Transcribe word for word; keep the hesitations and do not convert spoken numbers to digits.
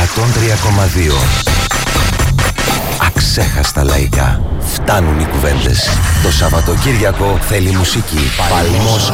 εκατόν τρία κόμμα δύο. Αξέχαστα λαϊκά. Φτάνουν οι κουβέντες. Το Σαββατοκύριακο θέλει μουσική. Παλμός